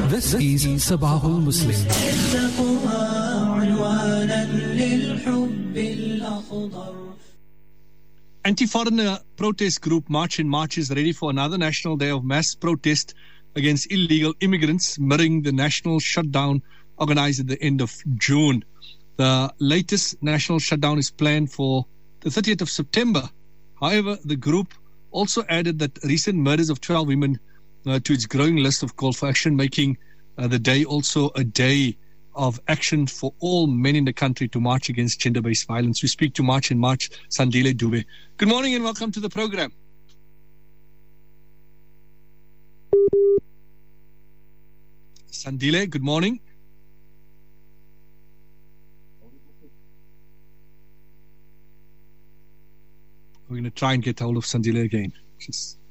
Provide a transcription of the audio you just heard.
This is Sabahul Muslim. Anti-foreigner protest group March in March is ready for another national day of mass protest against illegal immigrants, mirroring the national shutdown organized at the end of June. The latest national shutdown is planned for the 30th of September. However, the group also added that recent murders of 12 women to its growing list of call for action, making the day also a day of action for all men in the country to march against gender-based violence. We speak to March in March, Sandile Dube. Good morning and welcome to the program. Sandile, good morning. We're going to try and get hold of Sandile again. She's